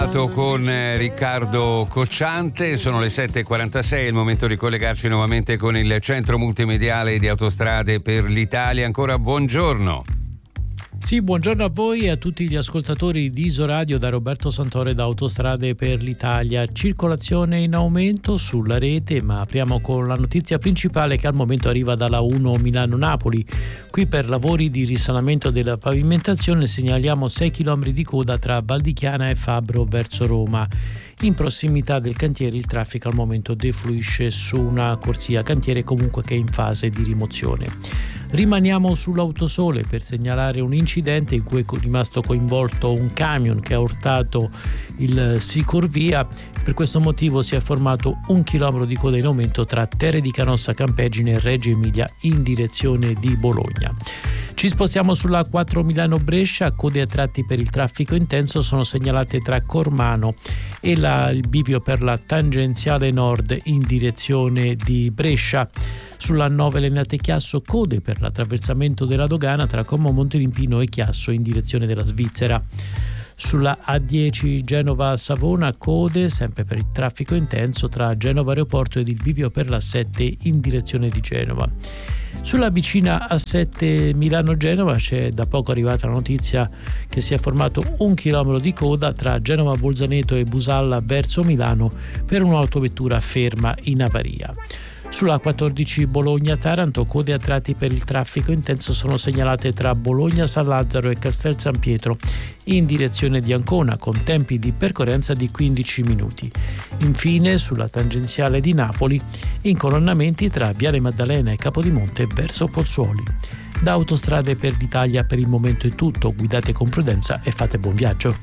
Con Riccardo Cocciante, sono le 7.46, è il momento di collegarci nuovamente con il centro multimediale di Autostrade per l'Italia. Ancora buongiorno. Sì, buongiorno a voi e a tutti gli ascoltatori di Isoradio da Roberto Santore da Autostrade per l'Italia. Circolazione in aumento sulla rete, ma apriamo con la notizia principale che al momento arriva dalla 1 Milano-Napoli. Qui per lavori di risanamento della pavimentazione segnaliamo 6 km di coda tra Valdichiana e Fabbro verso Roma. In prossimità del cantiere il traffico al momento defluisce su una corsia cantiere comunque che è in fase di rimozione. Rimaniamo sull'Autosole per segnalare un incidente in cui è rimasto coinvolto un camion che ha urtato il sicurvia. Per questo motivo si è formato 1 chilometro di coda in aumento tra Terre di Canossa Campeggine e Reggio Emilia in direzione di Bologna. Ci spostiamo sulla 4 Milano-Brescia, code a tratti per il traffico intenso sono segnalate tra Cormano e il bivio per la tangenziale nord in direzione di Brescia. Sulla 9 Lenate Chiasso, code per l'attraversamento della dogana tra Como Montelimpino e Chiasso in direzione della Svizzera. Sulla A10 Genova-Savona, code sempre per il traffico intenso tra Genova Aeroporto ed il bivio per la 7 in direzione di Genova. Sulla vicina A7 Milano-Genova c'è da poco arrivata la notizia che si è formato 1 chilometro di coda tra Genova Bolzaneto e Busalla verso Milano per un'autovettura ferma in avaria. Sulla 14 Bologna-Taranto, code a tratti per il traffico intenso sono segnalate tra Bologna San Lazzaro e Castel San Pietro in direzione di Ancona con tempi di percorrenza di 15 minuti. Infine sulla tangenziale di Napoli incolonnamenti tra Viale Maddalena e Capodimonte verso Pozzuoli. Da Autostrade per l'Italia per il momento è tutto, guidate con prudenza e fate buon viaggio.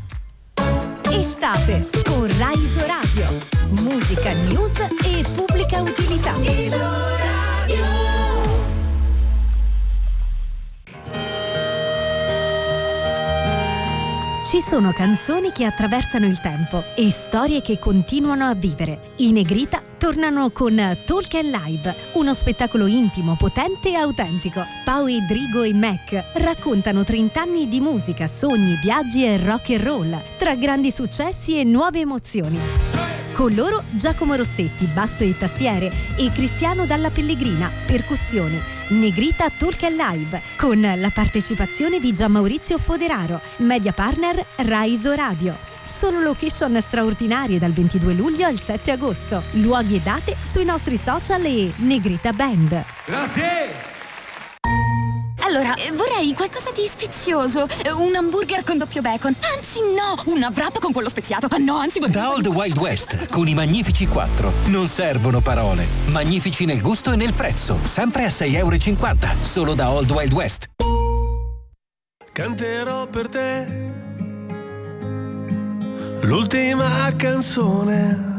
Estate con Rai Isoradio, musica, news e pubblica utilità. Isoradio. Ci sono canzoni che attraversano il tempo e storie che continuano a vivere. I Negrita tornano con Talk and Live, uno spettacolo intimo, potente e autentico. Pau e Drigo e Mac raccontano 30 anni di musica, sogni, viaggi e rock and roll, tra grandi successi e nuove emozioni. Con loro Giacomo Rossetti, basso e tastiere, e Cristiano Dalla Pellegrina, percussioni. Negrita Talk and Live, con la partecipazione di Gianmaurizio Foderaro, media partner Rai Isoradio. Solo location straordinarie dal 22 luglio al 7 agosto. Luoghi e date sui nostri social e Negrita Band. Grazie! Allora, vorrei qualcosa di sfizioso. Un hamburger con doppio bacon. Anzi, no! Una wrap con quello speziato. Ah, no, anzi... Da Old Wild West, con i Magnifici 4. Non servono parole. Magnifici nel gusto e nel prezzo. Sempre a €6,50. Solo da Old Wild West. Canterò per te l'ultima canzone